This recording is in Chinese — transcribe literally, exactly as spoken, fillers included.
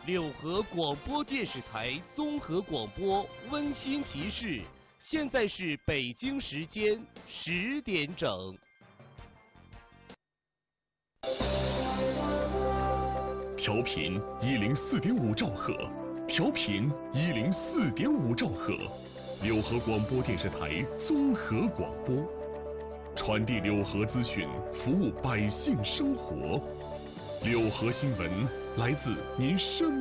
柳河广播电视台综合广播温馨提示：现在是北京时间十点整。 调频一零四点五兆赫，调频一零四点五兆赫，柳河广播电视台综合广播，传递柳河资讯，服务百姓生活。柳河新闻来自您身